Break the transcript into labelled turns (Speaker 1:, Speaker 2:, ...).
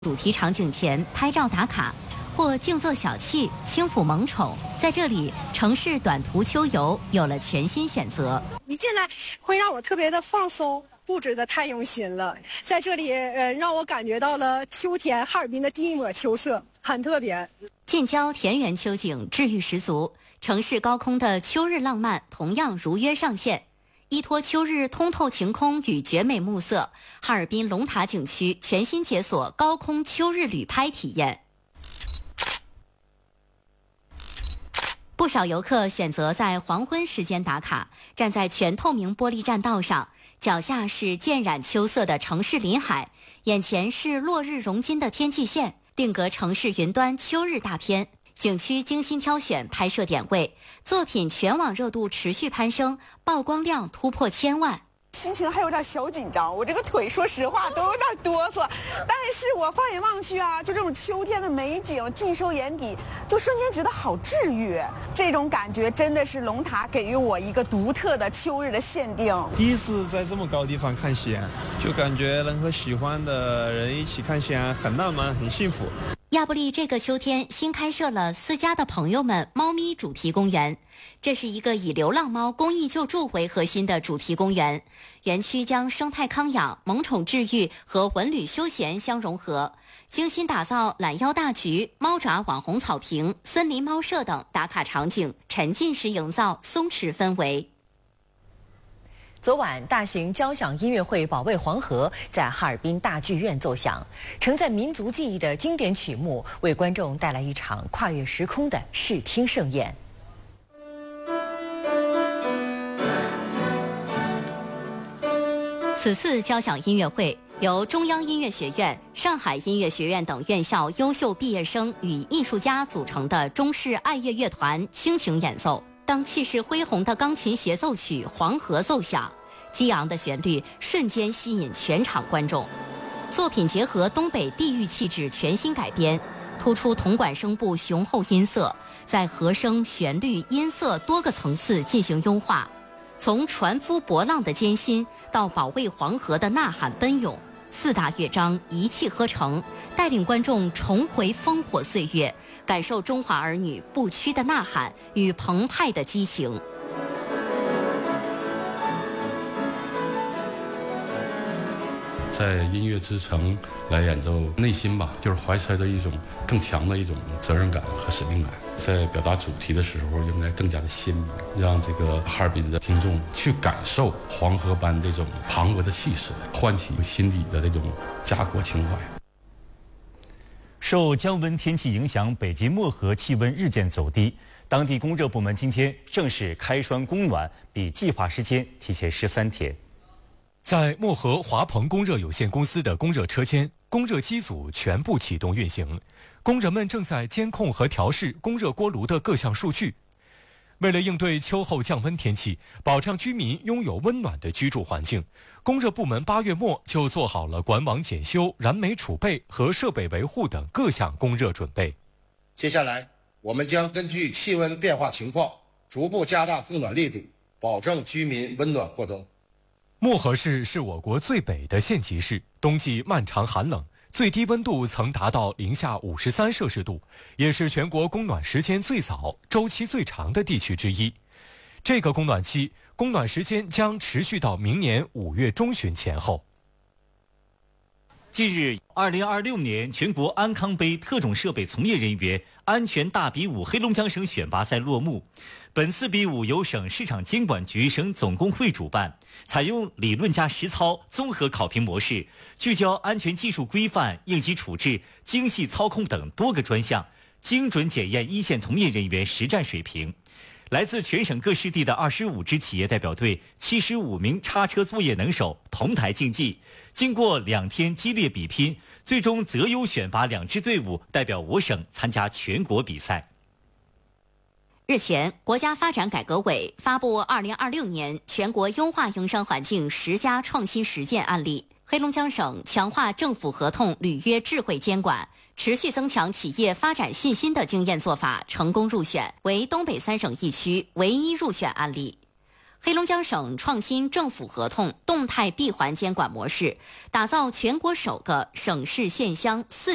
Speaker 1: 主题场景前拍照打卡，或静坐小憩、轻抚萌宠。在这里，城市短途秋游有了全新选择。
Speaker 2: 一进来会让我特别的放松，布置的太用心了。在这里，让我感觉到了秋天哈尔滨的第一抹秋色，很特别。
Speaker 1: 近郊田园秋景治愈十足，城市高空的秋日浪漫同样如约上线。依托秋日通透晴空与绝美暮色，哈尔滨龙塔景区全新解锁高空秋日旅拍体验。不少游客选择在黄昏时间打卡，站在全透明玻璃栈道上，脚下是渐染秋色的城市林海，眼前是落日融金的天际线，定格城市云端秋日大片。景区精心挑选拍摄点位，作品全网热度持续攀升，曝光量突破1000万。
Speaker 3: 心情还有点小紧张，我这个腿说实话都有点哆嗦，但是我放眼望去啊，就这种秋天的美景尽收眼底，就瞬间觉得好治愈。这种感觉真的是龙塔给予我一个独特的秋日的限定。
Speaker 4: 第一次在这么高地方看夕阳，就感觉能和喜欢的人一起看夕阳很浪漫，很幸福。
Speaker 1: 亚布力这个秋天新开设了私家的朋友们猫咪主题公园，这是一个以流浪猫公益救助为核心的主题公园。园区将生态康养、萌宠治愈和文旅休闲相融合，精心打造懒腰大橘、猫爪网红草坪、森林猫舍等打卡场景，沉浸式营造松弛氛围。
Speaker 5: 昨晚，大型交响音乐会《保卫黄河》在哈尔滨大剧院奏响，承载民族记忆的经典曲目，为观众带来一场跨越时空的视听盛宴。
Speaker 1: 此次交响音乐会由中央音乐学院、上海音乐学院等院校优秀毕业生与艺术家组成的中式爱乐乐团倾情演奏。当气势恢宏的钢琴协奏曲《黄河》奏响，激昂的旋律瞬间吸引全场观众。作品结合东北地域气质全新改编，突出铜管声部雄厚音色，在和声、旋律、音色多个层次进行优化，从船夫搏浪的艰辛到保卫黄河的呐喊奔涌，4大乐章一气呵成，带领观众重回烽火岁月，感受中华儿女不屈的呐喊与澎湃的激情。
Speaker 6: 在音乐之城来演奏，内心吧，就是怀揣着一种更强的一种责任感和使命感。在表达主题的时候，应该更加的鲜明，让这个哈尔滨的听众去感受黄河般这种磅礴的气势，唤起心底的这种家国情怀。
Speaker 7: 受降温天气影响，北京漠河气温日渐走低。当地供热部门今天正式开栓供暖，比计划时间提前13天。
Speaker 8: 在漠河华鹏供热有限公司的供热车间，供热机组全部启动运行，工人们正在监控和调试供热锅炉的各项数据。为了应对秋后降温天气，保障居民拥有温暖的居住环境，供热部门8月末就做好了管网检修、燃煤储备和设备维护等各项供热准备。
Speaker 9: 接下来，我们将根据气温变化情况，逐步加大供暖力度，保证居民温暖过冬。
Speaker 8: 漠河市是我国最北的县级市，冬季漫长寒冷，最低温度曾达到-53摄氏度，也是全国供暖时间最早、周期最长的地区之一。这个供暖期，供暖时间将持续到明年5月中旬前后。
Speaker 7: 近日，2026年全国安康杯特种设备从业人员安全大比武黑龙江省选拔赛落幕。本次比武由省市场监管局、省总工会主办，采用理论加实操综合考评模式，聚焦安全技术规范、应急处置、精细操控等多个专项，精准检验一线从业人员实战水平。来自全省各市地的25支企业代表队、75名叉车作业能手同台竞技，经过2天激烈比拼，最终择优选拔2支队伍代表我省参加全国比赛。
Speaker 1: 日前，国家发展改革委发布2026年全国优化营商环境10佳创新实践案例。黑龙江省强化政府合同履约智慧监管，持续增强企业发展信心的经验做法成功入选，为东北3省1区唯一入选案例。黑龙江省创新政府合同动态闭环监管模式，打造全国首个省市县乡4